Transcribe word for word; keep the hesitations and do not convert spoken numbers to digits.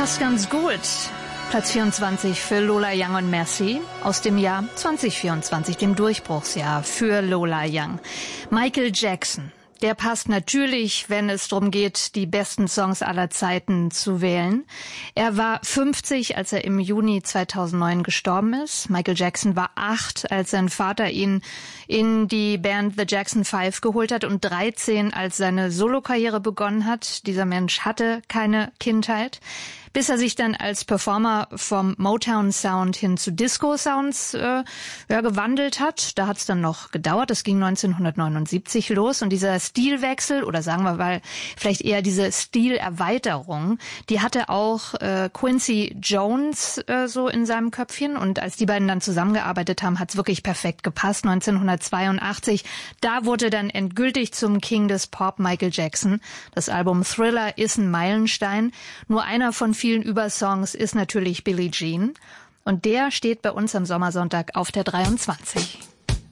passt ganz gut. Platz vierundzwanzig für Lola Young und Merci aus dem Jahr zwanzig vierundzwanzig, dem Durchbruchsjahr für Lola Young. Michael Jackson, der passt natürlich, wenn es darum geht, die besten Songs aller Zeiten zu wählen. Er war fünfzig, als er im Juni zweitausendneun gestorben ist. Michael Jackson war acht, als sein Vater ihn in die Band The Jackson Five geholt hat, und dreizehn, als seine Solokarriere begonnen hat. Dieser Mensch hatte keine Kindheit, bis er sich dann als Performer vom Motown-Sound hin zu Disco-Sounds äh, ja, gewandelt hat. Da hat es dann noch gedauert. Das ging neunzehnhundertneunundsiebzig los. Und dieser Stilwechsel, oder sagen wir mal vielleicht eher diese Stilerweiterung, die hatte auch äh, Quincy Jones äh, so in seinem Köpfchen. Und als die beiden dann zusammengearbeitet haben, hat es wirklich perfekt gepasst. neunzehnhundertzweiundachtzig, da wurde dann endgültig zum King des Pop Michael Jackson. Das Album Thriller ist ein Meilenstein. Nur einer von vielen Übersongs ist natürlich Billie Jean. Und der steht bei uns am Sommersonntag auf der dreiundzwanzig.